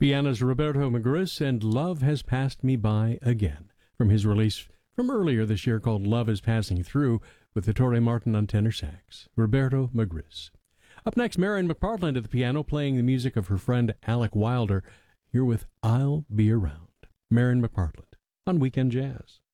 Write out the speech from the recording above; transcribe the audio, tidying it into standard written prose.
Piano's Roberto Magris and Love Has Passed Me By Again, from his release from earlier this year called Love Is Passing Through, with the Torre Martin on tenor sax. Roberto Magris. Up next, Marion McPartland at the piano, playing the music of her friend Alec Wilder, here with I'll Be Around. Marion McPartland on Weekend Jazz.